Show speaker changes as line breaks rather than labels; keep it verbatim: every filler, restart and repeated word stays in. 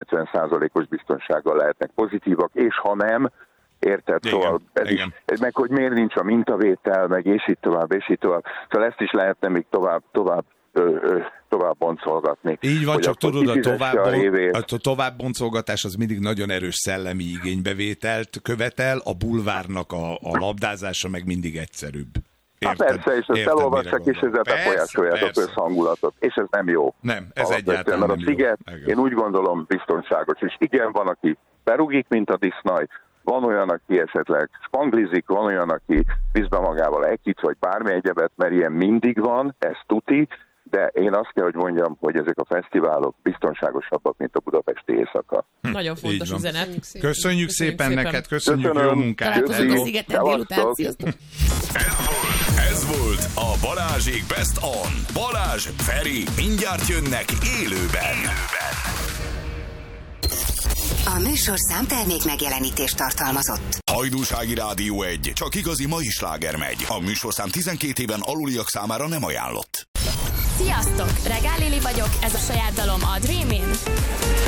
kilencven százalékos biztonsággal lehetnek pozitívak, és ha nem, érted?
Igen,
szóval ez
igen.
is, meg hogy miért nincs a mintavétel, meg és így tovább, és így tovább. Szóval ezt is lehetne még tovább, tovább Ö, ö, tovább boncolgatni.
Így van, csak tudod, a, tovább,
a, révét.
a tovább boncolgatás az mindig nagyon erős szellemi igénybevételt követel, a bulvárnak a, a labdázása meg mindig egyszerűbb.
Érted? Hát persze, és ezt elolvassák, és ezzel befolyásolják a közhangulatot, és ez nem jó.
Nem, ez egyáltalán
mert
nem
a sziget,
jó.
Én úgy gondolom biztonságos, és igen, van, aki berúgik, mint a disznaj, van olyan, aki esetleg spanglizik, van olyan, aki visz be magával ekit, vagy bármi egyebet, mert ilyen mindig van, ez tuti, de én azt kell, hogy mondjam, hogy ezek a fesztiválok biztonságosabbak, mint a budapesti éjszaka.
Hm. Nagyon fontos üzenet.
Köszönjük szépen, köszönjük szépen, szépen neked, köszönjük
Köszönöm.
Jó munkát.
Találkozunk a szigeten délután, sziasztok!
Ez volt, ez volt a Balázsék Best On. Balázs, Feri, mindjárt jönnek élőben. élőben.
A műsorszám termék megjelenítést tartalmazott.
Hajdúsági Rádió egy, csak igazi mai sláger megy. A műsorszám tizenkét éven aluliak számára nem ajánlott.
Sziasztok! Regál Lili vagyok, ez a saját dalom a Dreamin'.